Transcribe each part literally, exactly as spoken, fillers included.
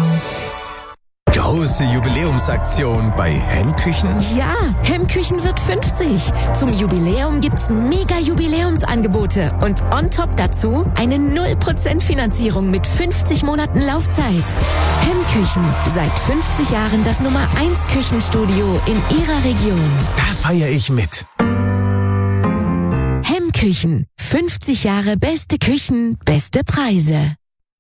Große Jubiläumsaktion bei Hemmküchen? Ja, Hemmküchen wird fünfzig. Zum Jubiläum gibt's mega Jubiläumsangebote und on top dazu eine null Prozent Finanzierung mit fünfzig Monaten Laufzeit. Hemmküchen, seit fünfzig Jahren das Nummer eins Küchenstudio in Ihrer Region. Da feiere ich mit. Hemmküchen, fünfzig Jahre beste Küchen, beste Preise.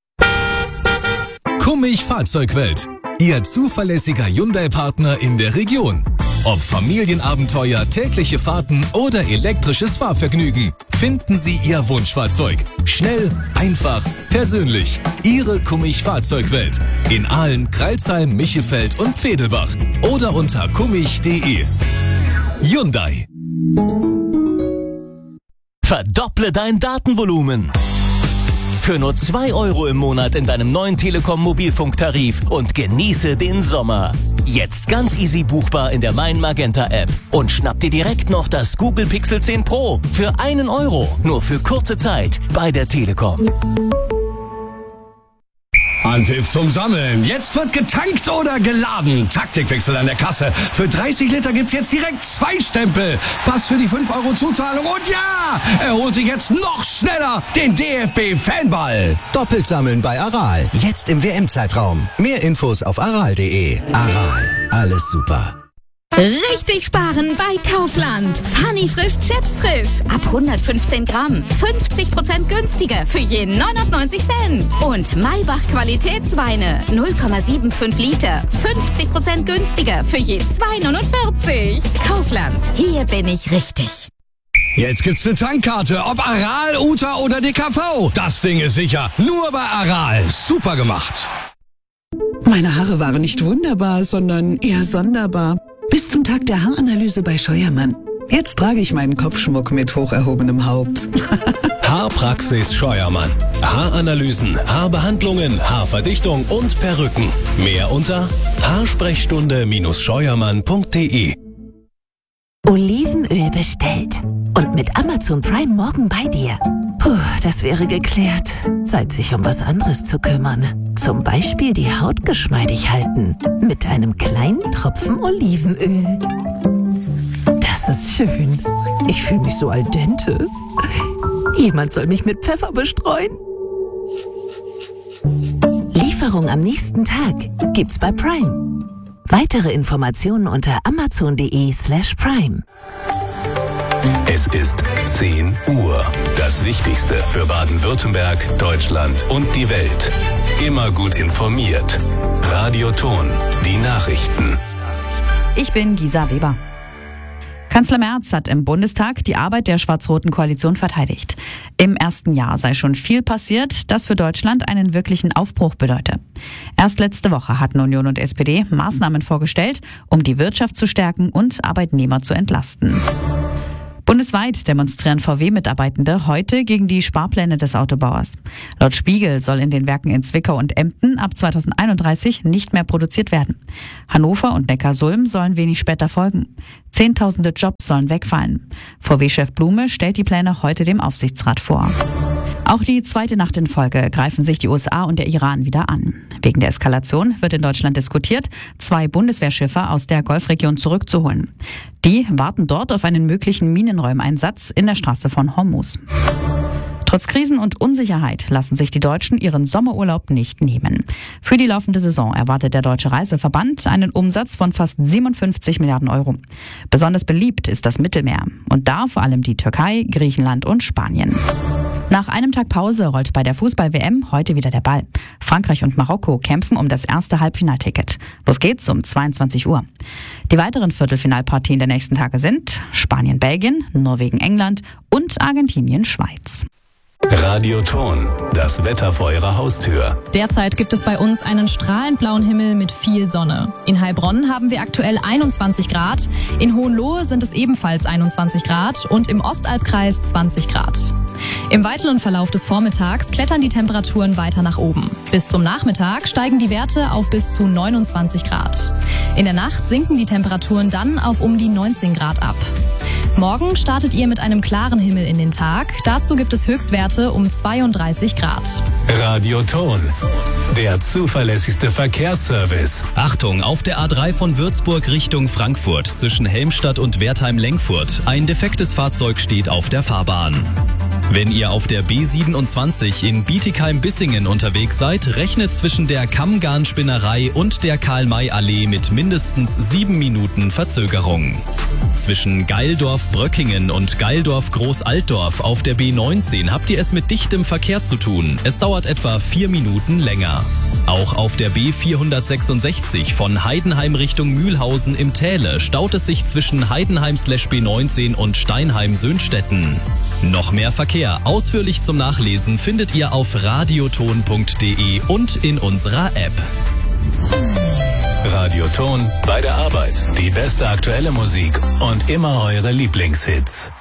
Kummig Fahrzeugwelt. Ihr zuverlässiger Hyundai-Partner in der Region. Ob Familienabenteuer, tägliche Fahrten oder elektrisches Fahrvergnügen, finden Sie Ihr Wunschfahrzeug. Schnell, einfach, persönlich. Ihre Kummig Fahrzeugwelt. In Aalen, Crailsheim, Michelfeld und Pfedelbach. Oder unter kummig punkt de. Hyundai. Verdopple dein Datenvolumen. Für nur zwei Euro im Monat in deinem neuen Telekom-Mobilfunktarif und genieße den Sommer. Jetzt ganz easy buchbar in der Mein Magenta App. Und schnapp dir direkt noch das Google Pixel zehn Pro für einen Euro. Nur für kurze Zeit bei der Telekom. Anpfiff zum Sammeln. Jetzt wird getankt oder geladen. Taktikwechsel an der Kasse. Für dreißig Liter gibt's jetzt direkt zwei Stempel. Pass für die fünf Euro Zuzahlung. Und ja, er holt sich jetzt noch schneller den D F B-Fanball. Doppelt sammeln bei Aral. Jetzt im W M-Zeitraum. Mehr Infos auf aral punkt de. Aral. Alles super. Richtig sparen bei Kaufland. Funny frisch Chips frisch. Ab hundertfünfzehn Gramm. fünfzig Prozent günstiger für je neunundneunzig Cent. Und Maybach Qualitätsweine. null Komma fünfundsiebzig Liter. fünfzig Prozent günstiger für je zwei neunundvierzig. Kaufland. Hier bin ich richtig. Jetzt gibt's eine Tankkarte. Ob Aral, Uta oder D K V. Das Ding ist sicher. Nur bei Aral. Super gemacht. Meine Haare waren nicht wunderbar, sondern eher sonderbar. Bis zum Tag der Haaranalyse bei Scheuermann. Jetzt trage ich meinen Kopfschmuck mit hoch erhobenem Haupt. Haarpraxis Scheuermann. Haaranalysen, Haarbehandlungen, Haarverdichtung und Perücken. Mehr unter haarsprechstunde scheuermann punkt de. Olivenöl bestellt. Und mit Amazon Prime morgen bei dir. Puh, das wäre geklärt. Zeit, sich um was anderes zu kümmern. Zum Beispiel die Haut geschmeidig halten. Mit einem kleinen Tropfen Olivenöl. Das ist schön. Ich fühle mich so al dente. Jemand soll mich mit Pfeffer bestreuen. Lieferung am nächsten Tag gibt's bei Prime. Weitere Informationen unter amazon punkt de slash prime. Es ist zehn Uhr. Das Wichtigste für Baden-Württemberg, Deutschland und die Welt. Immer gut informiert. Radio Ton, die Nachrichten. Ich bin Gisa Weber. Kanzler Merz hat im Bundestag die Arbeit der schwarz-roten Koalition verteidigt. Im ersten Jahr sei schon viel passiert, das für Deutschland einen wirklichen Aufbruch bedeute. Erst letzte Woche hatten Union und S P D Maßnahmen vorgestellt, um die Wirtschaft zu stärken und Arbeitnehmer zu entlasten. Bundesweit demonstrieren V W-Mitarbeitende heute gegen die Sparpläne des Autobauers. Laut Spiegel soll in den Werken in Zwickau und Emden ab zweitausendeinunddreißig nicht mehr produziert werden. Hannover und Neckarsulm sollen wenig später folgen. Zehntausende Jobs sollen wegfallen. V W-Chef Blume stellt die Pläne heute dem Aufsichtsrat vor. Auch die zweite Nacht in Folge greifen sich die U S A und der Iran wieder an. Wegen der Eskalation wird in Deutschland diskutiert, zwei Bundeswehrschiffe aus der Golfregion zurückzuholen. Die warten dort auf einen möglichen Minenräumeinsatz in der Straße von Hormuz. Trotz Krisen und Unsicherheit lassen sich die Deutschen ihren Sommerurlaub nicht nehmen. Für die laufende Saison erwartet der Deutsche Reiseverband einen Umsatz von fast siebenundfünfzig Milliarden Euro. Besonders beliebt ist das Mittelmeer und da vor allem die Türkei, Griechenland und Spanien. Nach einem Tag Pause rollt bei der Fußball-W M heute wieder der Ball. Frankreich und Marokko kämpfen um das erste Halbfinalticket. Los geht's um zweiundzwanzig Uhr. Die weiteren Viertelfinalpartien der nächsten Tage sind Spanien-Belgien, Norwegen-England und Argentinien-Schweiz. Radio Ton, das Wetter vor Ihrer Haustür. Derzeit gibt es bei uns einen strahlend blauen Himmel mit viel Sonne. In Heilbronn haben wir aktuell einundzwanzig Grad, in Hohenlohe sind es ebenfalls einundzwanzig Grad und im Ostalbkreis zwanzig Grad. Im weiteren Verlauf des Vormittags klettern die Temperaturen weiter nach oben. Bis zum Nachmittag steigen die Werte auf bis zu neunundzwanzig Grad. In der Nacht sinken die Temperaturen dann auf um die neunzehn Grad ab. Morgen startet ihr mit einem klaren Himmel in den Tag. Dazu gibt es Höchstwerte um zweiunddreißig Grad. Radio Ton. der zuverlässigste Verkehrsservice. Achtung, auf der A drei von Würzburg Richtung Frankfurt zwischen Helmstadt und Wertheim-Lenkfurt. Ein defektes Fahrzeug steht auf der Fahrbahn. Wenn ihr auf der B siebenundzwanzig in Bietigheim-Bissingen unterwegs seid, rechnet zwischen der Kammgarnspinnerei und der Karl-May-Allee mit mindestens sieben Minuten Verzögerung. Zwischen Geildorf-Bröckingen und Geildorf-Großaltdorf auf der B neunzehn habt ihr es mit dichtem Verkehr zu tun. Es dauert etwa vier Minuten länger. Auch auf der B vierhundertsechsundsechzig von Heidenheim Richtung Mühlhausen im Täle staut es sich zwischen Heidenheim/B neunzehn und Steinheim-Söhnstetten. Noch mehr Verkehr ausführlich zum Nachlesen findet ihr auf radioton punkt de und in unserer App. Radioton bei der Arbeit. Die beste aktuelle Musik und immer eure Lieblingshits.